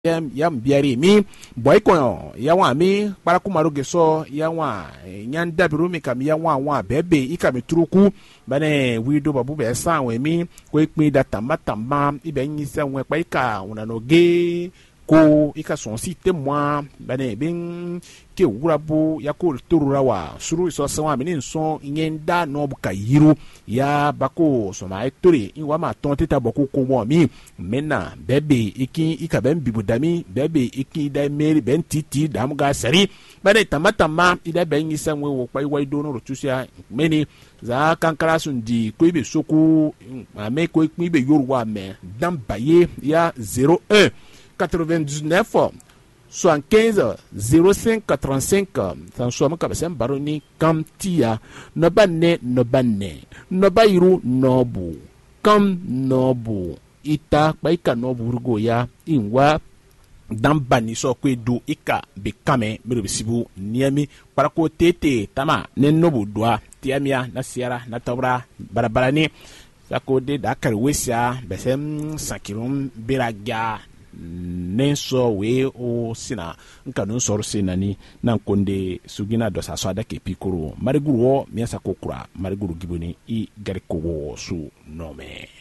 yam biari mi boy ko yawa mi para kumaru geso yawa nyanda birumi kam yawa wa bebe ikami truku bane wido babu be sanwe mi ko ikmi da tamba ibe nyisa nwe pa ika unanoge ko ika son site moi bane bin ke wurabu yakol tururawa suru so sanwa minin son nyenda no buka yiru ya bako so ma etori inwa ma tonte ta boko ko mo mi mena bebe iki ika ben bibudami bebe iki da meri ben titi damga sari bane tamatama ida ben nyisa nwe wo pa iwa do no rotusia meni za kankara sun di ko ibe soku ame ko ibe yorwa me dan baye ya 01 99 75 05 85 François Makabasem Baroni Kamtia Nobane Nobairu Nobu Kam Nobu Ita Baika Nobu Rugoya Inwa Dambani so kwedu ika bekame miribisibu niami parako tete tama nenobu dwa tiamia na siara na tabra barabarani sako de dakar wesia besem sakirum biraga nenso we o sina nka non soro sinani nan konde sugina do sa swada ke pikuru mariguru miasa kokura mariguru giboni I gariko wo su nome